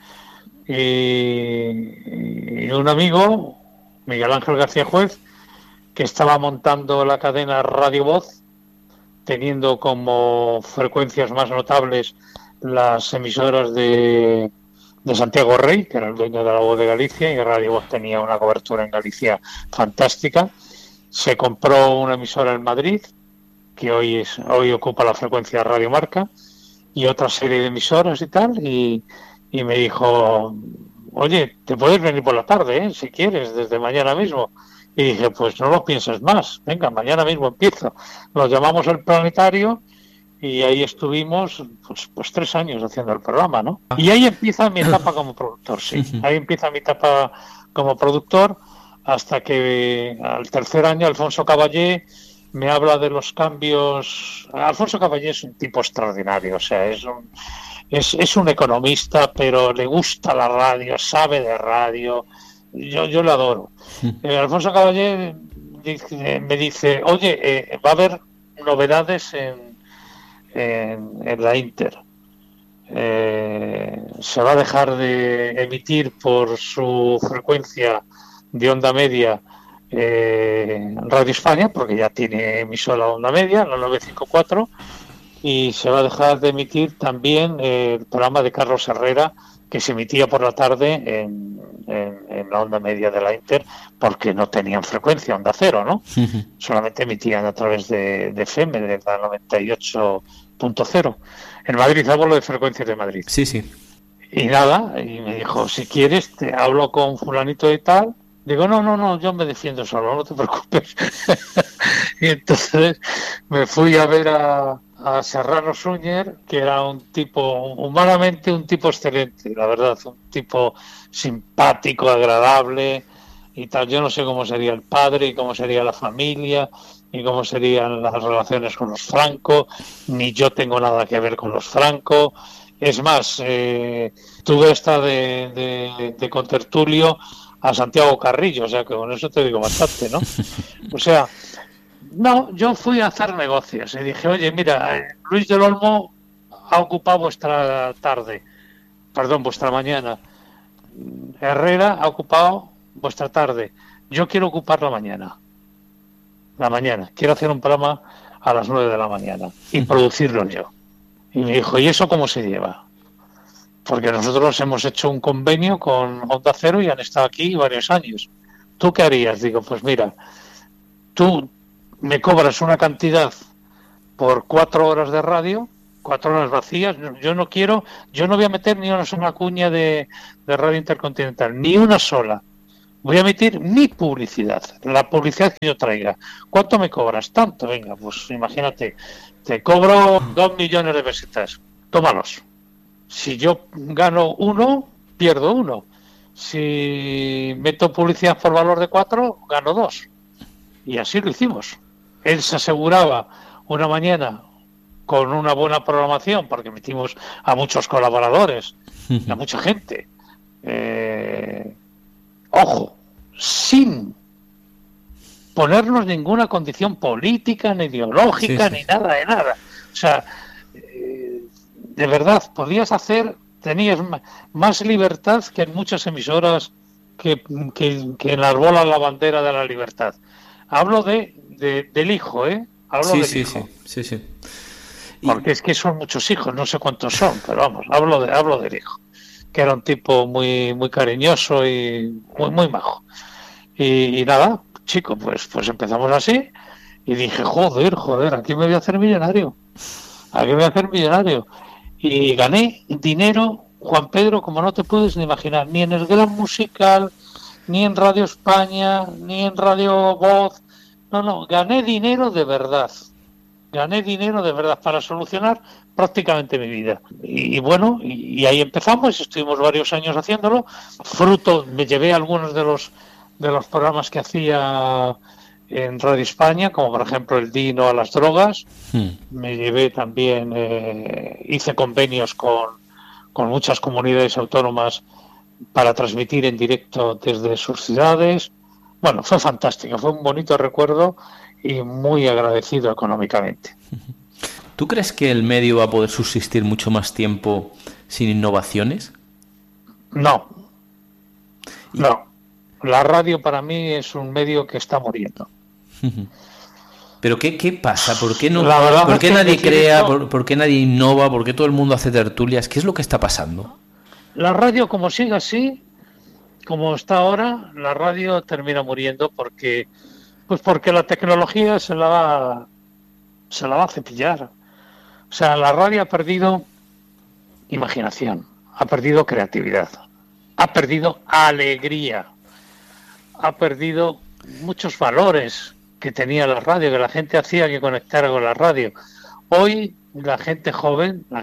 Y un amigo, Miguel Ángel García Juez, que estaba montando la cadena Radio Voz, teniendo como frecuencias más notables las emisoras de Santiago Rey, que era el dueño de la Voz de Galicia, y Radio Voz tenía una cobertura en Galicia fantástica. Se compró una emisora en Madrid, que hoy ocupa la frecuencia de Radio Marca, y otra serie de emisoras y tal, y me dijo, oye, te puedes venir por la tarde, si quieres, desde mañana mismo. Y dije, pues no lo pienses más, venga, mañana mismo empiezo. Nos llamamos El Planetario y ahí estuvimos pues 3 años haciendo el programa, ¿no? Y ahí empieza mi etapa como productor, sí. Ahí empieza mi etapa como productor, hasta que al tercer año Alfonso Caballé me habla de los cambios. Alfonso Caballé es un tipo extraordinario, o sea, es un economista, pero le gusta la radio, sabe de radio. Yo le adoro. Alfonso Caballé me dice, oye, va a haber novedades en la Inter. Se va a dejar de emitir por su frecuencia de onda media Radio España, porque ya tiene emisora onda media, la 954, y se va a dejar de emitir también el programa de Carlos Herrera, que se emitía por la tarde en la onda media de la Inter, porque no tenían frecuencia, onda cero, ¿no? Solamente emitían a través de FM, de la 98.0. En Madrid hablo de frecuencias de Madrid. Sí, sí. Y nada, y me dijo, si quieres, te hablo con fulanito y tal. Digo, no, yo me defiendo solo, no te preocupes. Y entonces me fui a ver a Serrano Suñer, que era humanamente un tipo excelente, la verdad, un tipo simpático, agradable y tal. Yo no sé cómo sería el padre y cómo sería la familia y cómo serían las relaciones con los Franco, ni yo tengo nada que ver con los Franco. Es más, tuve esta de contertulio a Santiago Carrillo, o sea que con eso te digo bastante, ¿no? O sea, no, yo fui a hacer negocios y dije, oye, mira, Luis del Olmo ha ocupado vuestra mañana. Herrera ha ocupado vuestra tarde. Yo quiero ocupar la mañana. Quiero hacer un programa a las 9 de la mañana y producirlo yo. Y me dijo, ¿y eso cómo se lleva? Porque nosotros hemos hecho un convenio con Onda Cero y han estado aquí varios años. ¿Tú qué harías? Digo, pues mira, tú me cobras una cantidad por 4 horas de radio, 4 horas vacías. Yo no voy a meter ni una sola cuña de Radio Intercontinental, ni una sola. Voy a emitir mi publicidad, la publicidad que yo traiga. ¿Cuánto me cobras? Tanto, venga, pues imagínate, te cobro 2 millones de pesetas, tómalos. Si yo gano 1, pierdo 1. Si meto publicidad por valor de 4, gano 2. Y así lo hicimos. Él se aseguraba una mañana con una buena programación, porque metimos a muchos colaboradores, a mucha gente. Ojo, sin ponernos ninguna condición política, ni ideológica, ni nada de nada. O sea, de verdad, tenías más libertad que en muchas emisoras que enarbolan la bandera de la libertad. Hablo del hijo, Hablo del hijo. Sí. Porque es que son muchos hijos, no sé cuántos son, pero vamos, hablo del hijo, que era un tipo muy muy cariñoso y muy muy majo. Y nada, chico, pues empezamos así y dije, joder, aquí me voy a hacer millonario. Y gané dinero, Juan Pedro, como no te puedes ni imaginar, ni en el Gran Musical, ni en Radio España, ni en Radio Voz. No, gané dinero de verdad para solucionar prácticamente mi vida. Y bueno, y ahí empezamos, estuvimos varios años haciéndolo. Me llevé algunos de los programas que hacía en Radio España, como por ejemplo el Dino a las drogas. Me llevé también, hice convenios con muchas comunidades autónomas para transmitir en directo desde sus ciudades. Bueno, fue fantástico, fue un bonito recuerdo y muy agradecido económicamente. ¿Tú crees que el medio va a poder subsistir mucho más tiempo sin innovaciones? No. La radio para mí es un medio que está muriendo. ¿Pero qué pasa? ¿Por qué nadie crea? ¿Por qué nadie innova? ¿Por qué todo el mundo hace tertulias? ¿Qué es lo que está pasando? La radio, como sigue así, como está ahora, la radio termina muriendo porque la tecnología se la va a cepillar. O sea, la radio ha perdido imaginación, ha perdido creatividad, ha perdido alegría, ha perdido muchos valores que tenía la radio, que la gente hacía que conectara con la radio. Hoy la gente joven, el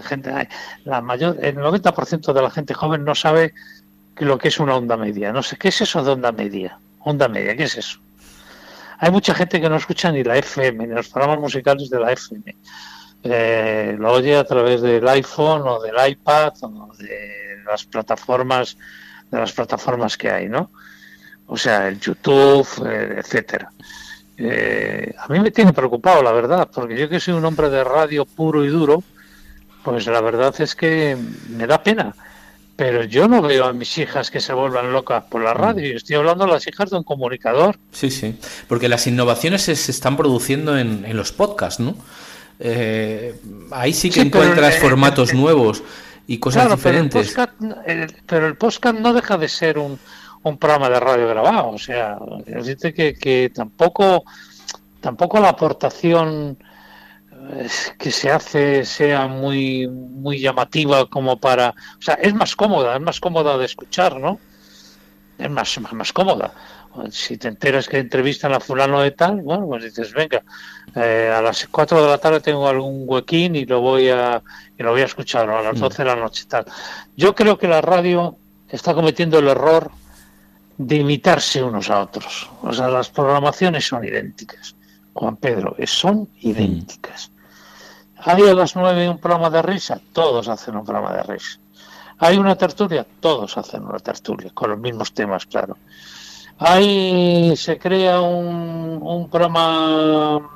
90% de la gente joven no sabe lo que es una onda media. No sé, ¿qué es eso de onda media? Onda media, ¿qué es eso? Hay mucha gente que no escucha ni la FM, ni los programas musicales de la FM. Lo oye a través del iPhone o del iPad o de las plataformas que hay, ¿no? O sea, el YouTube, etcétera. A mí me tiene preocupado, la verdad, porque yo que soy un hombre de radio puro y duro, pues la verdad es que me da pena. Pero yo no veo a mis hijas que se vuelvan locas por la radio. Yo estoy hablando de las hijas de un comunicador. Sí, porque las innovaciones se están produciendo en los podcasts, ¿no? Ahí sí que encuentras formatos nuevos y cosas diferentes. Pero el podcast no deja de ser un programa de radio grabado. O sea, decirte que tampoco la aportación que se hace sea muy muy llamativa como para, o sea, es más cómoda de escuchar, ¿no? Es más cómoda. Si te enteras que entrevistan a fulano de tal, bueno, pues dices, venga, a las 4 de la tarde tengo algún huequín y lo voy a escuchar, ¿no? A las 12 de la noche tal. Yo creo que la radio está cometiendo el error de imitarse unos a otros. O sea, las programaciones son idénticas. Juan Pedro, son idénticas. Hay a las 9 un programa de risa, todos hacen un programa de risa. Hay una tertulia, todos hacen una tertulia, con los mismos temas, claro. Se crea un programa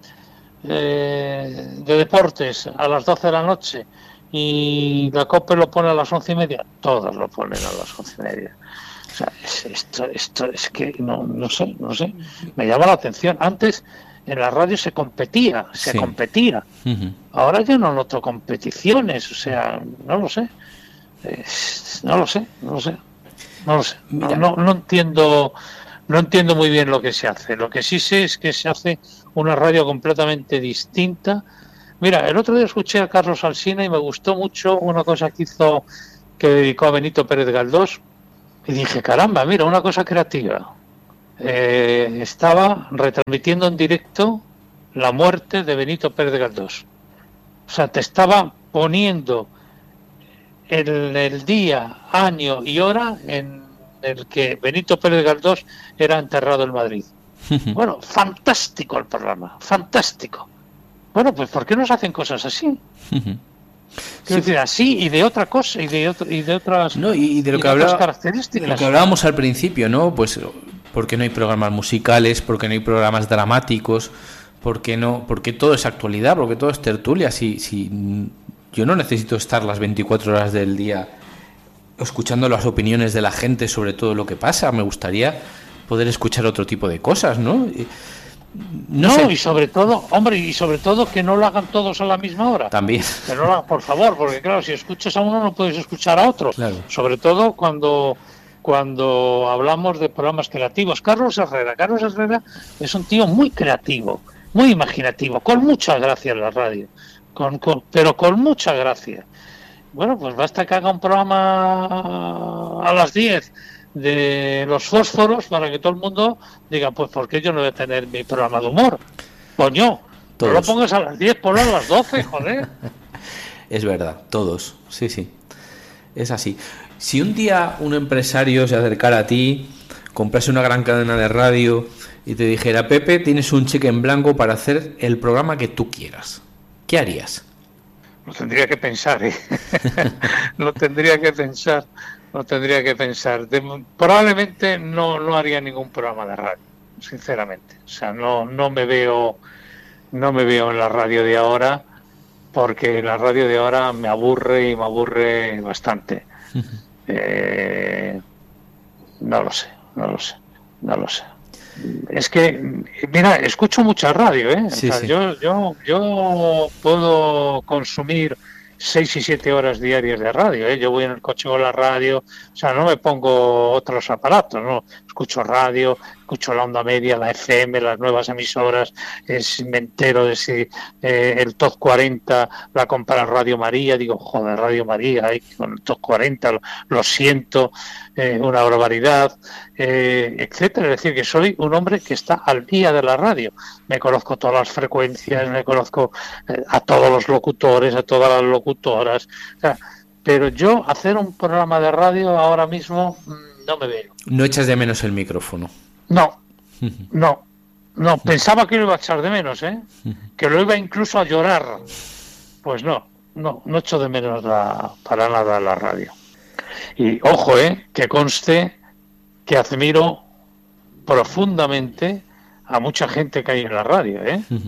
de deportes a las 12 de la noche y la COPE lo pone a las 11:30, todos lo ponen a las 11:30. O sea, esto es que no sé, me llama la atención. Antes en la radio se competía. Uh-huh. Ahora yo no noto competiciones, o sea, no lo sé. No entiendo no entiendo muy bien lo que se hace. Lo que sí sé es que se hace una radio completamente distinta. Mira, el otro día escuché a Carlos Alsina y me gustó mucho una cosa que hizo, que dedicó a Benito Pérez Galdós, y dije, caramba, mira, una cosa creativa. Estaba retransmitiendo en directo la muerte de Benito Pérez Galdós. O sea, te estaba poniendo el día, año y hora en el que Benito Pérez Galdós era enterrado en Madrid. Bueno, fantástico el programa, fantástico. Bueno, pues ¿por qué no se hacen cosas así? Quiero decir, así y de otra cosa y de otras, no, y de lo que otras características. De lo que hablábamos al principio, ¿no? Pues porque no hay programas musicales, porque no hay programas dramáticos, porque todo es actualidad, porque todo es tertulia. Si yo no necesito estar las 24 horas del día escuchando las opiniones de la gente sobre todo lo que pasa. Me gustaría poder escuchar otro tipo de cosas, ¿no? No sé. Y sobre todo, hombre, que no lo hagan todos a la misma hora. También. Que no lo hagan, por favor, porque claro, si escuchas a uno no puedes escuchar a otro. Claro. Sobre todo cuando hablamos de programas creativos. Carlos Herrera es un tío muy creativo, muy imaginativo, con mucha gracia en la radio, pero con mucha gracia. Bueno, pues basta que haga un programa a las 10 de los fósforos para que todo el mundo diga, pues ¿por qué yo no voy a tener mi programa de humor? Coño, no lo pongas a las 10, ponlo a las 12, joder. Es verdad, todos, sí, es así. Si un día un empresario se acercara a ti, comprase una gran cadena de radio y te dijera, Pepe, tienes un cheque en blanco para hacer el programa que tú quieras, ¿qué harías? Lo tendría que pensar, ¿eh? Lo tendría que pensar. Probablemente no haría ningún programa de radio, sinceramente. O sea, no me veo en la radio de ahora, porque la radio de ahora me aburre bastante. No lo sé. Es que, mira, escucho mucha radio, ¿eh? Sí, o sea, sí. Yo puedo consumir 6 y 7 horas diarias de radio, ¿eh? Yo voy en el coche con la radio, o sea, no me pongo otros aparatos, no, escucho radio, escucho la onda media, la FM, las nuevas emisoras, me entero de si el Top 40 la compara Radio María, digo, joder, Radio María, con el Top 40, lo siento, una barbaridad, etcétera. Es decir, que soy un hombre que está al día de la radio, me conozco todas las frecuencias, me conozco a todos los locutores, a todas las locutoras, o sea, pero yo hacer un programa de radio ahora mismo no me veo. ¿No echas de menos el micrófono? No, pensaba que lo iba a echar de menos, que lo iba incluso a llorar. Pues no echo de menos para nada la radio. Y ojo, que conste que admiro profundamente a mucha gente que hay en la radio,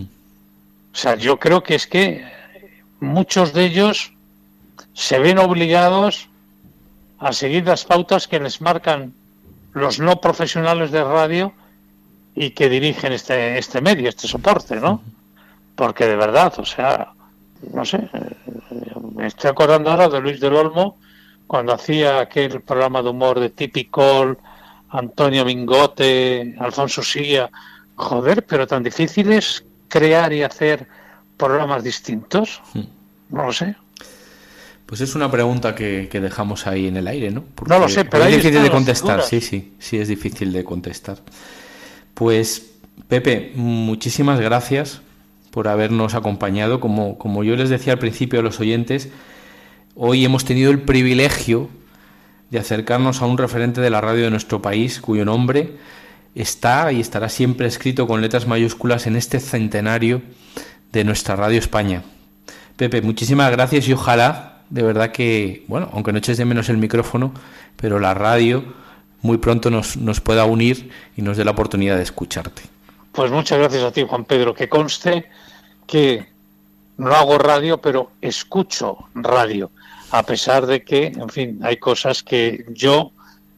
O sea, yo creo que es que muchos de ellos se ven obligados a seguir las pautas que les marcan los no profesionales de radio y que dirigen este medio, este soporte, ¿no? Porque de verdad, o sea, no sé, me estoy acordando ahora de Luis del Olmo cuando hacía aquel programa de humor de Tipicol, Antonio Mingote, Alfonso Silla. Joder, pero tan difícil es crear y hacer programas distintos. No lo sé. Pues es una pregunta que dejamos ahí en el aire, ¿no? Porque no lo sé, pero es difícil de contestar. Figuras. Sí, es difícil de contestar. Pues, Pepe, muchísimas gracias por habernos acompañado. Como yo les decía al principio a los oyentes, hoy hemos tenido el privilegio de acercarnos a un referente de la radio de nuestro país, cuyo nombre está y estará siempre escrito con letras mayúsculas en este centenario de nuestra Radio España. Pepe, muchísimas gracias y ojalá, de verdad que, bueno, aunque no eches de menos el micrófono, pero la radio muy pronto nos pueda unir y nos dé la oportunidad de escucharte. Pues muchas gracias a ti, Juan Pedro. Que conste que no hago radio, pero escucho radio, a pesar de que, en fin, hay cosas que yo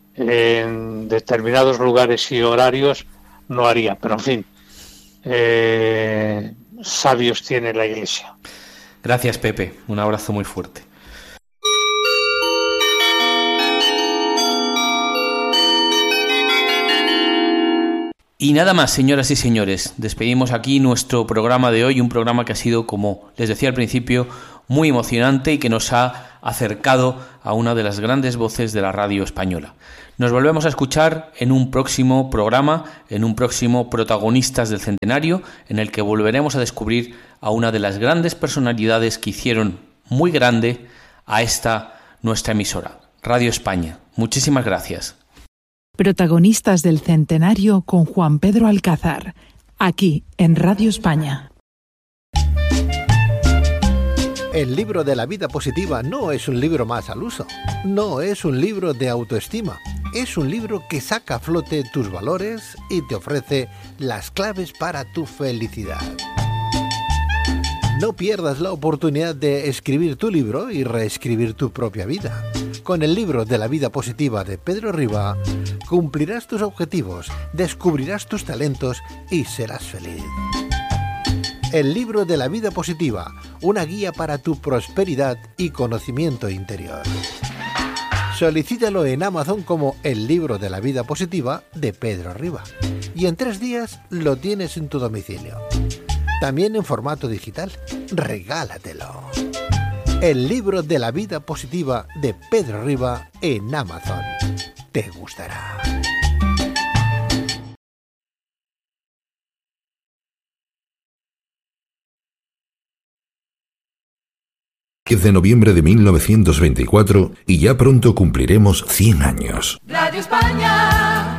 en determinados lugares y horarios no haría, pero en fin, sabios tiene la Iglesia. Gracias, Pepe. Un abrazo muy fuerte. Y nada más, señoras y señores, despedimos aquí nuestro programa de hoy, un programa que ha sido, como les decía al principio, muy emocionante y que nos ha acercado a una de las grandes voces de la radio española. Nos volvemos a escuchar en un próximo programa, en un próximo Protagonistas del Centenario, en el que volveremos a descubrir a una de las grandes personalidades que hicieron muy grande a esta nuestra emisora, Radio España. Muchísimas gracias. Protagonistas del Centenario con Juan Pedro Alcázar, aquí en Radio España. El libro de la vida positiva no es un libro más al uso, no es un libro de autoestima, es un libro que saca a flote tus valores y te ofrece las claves para tu felicidad. No pierdas la oportunidad de escribir tu libro y reescribir tu propia vida. Con el libro de la vida positiva de Pedro Riba, cumplirás tus objetivos, descubrirás tus talentos y serás feliz. El libro de la vida positiva, una guía para tu prosperidad y conocimiento interior. Solicítalo en Amazon como El libro de la vida positiva de Pedro Riba y en 3 días lo tienes en tu domicilio. También en formato digital. Regálatelo. El libro de la vida positiva de Pedro Riba en Amazon. Te gustará. De noviembre de 1924 y ya pronto cumpliremos 100 años. Radio España.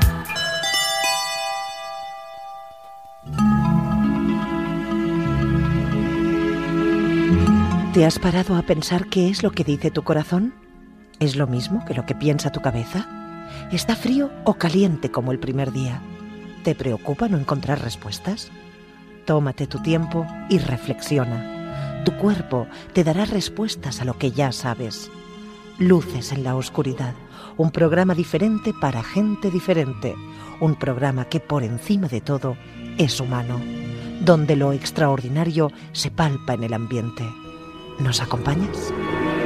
¿Te has parado a pensar qué es lo que dice tu corazón? ¿Es lo mismo que lo que piensa tu cabeza? ¿Está frío o caliente como el primer día? ¿Te preocupa no encontrar respuestas? Tómate tu tiempo y reflexiona. Tu cuerpo te dará respuestas a lo que ya sabes. Luces en la oscuridad, un programa diferente para gente diferente, un programa que por encima de todo es humano, donde lo extraordinario se palpa en el ambiente. ¿Nos acompañas?